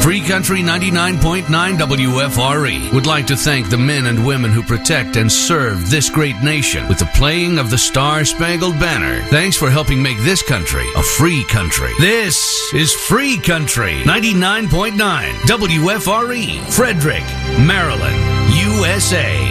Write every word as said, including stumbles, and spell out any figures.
Free Country ninety-nine point nine W F R E would like to thank the men and women who protect and serve this great nation with the playing of the Star-Spangled Banner. Thanks for helping make this country a free country. This is Free Country ninety-nine point nine W F R E, Frederick, Maryland, U S A.